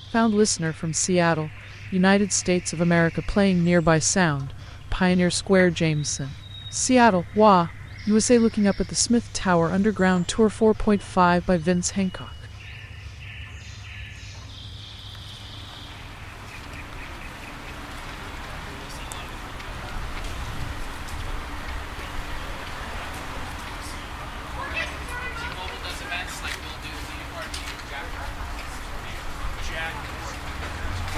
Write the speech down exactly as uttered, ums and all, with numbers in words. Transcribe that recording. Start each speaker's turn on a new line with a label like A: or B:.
A: Found listener from Seattle, United States of America, playing Nearby Sound, Pioneer Square, Jameson. Seattle, W A, U S A, looking up at the Smith Tower Underground Tour four point five by Vince Hancock.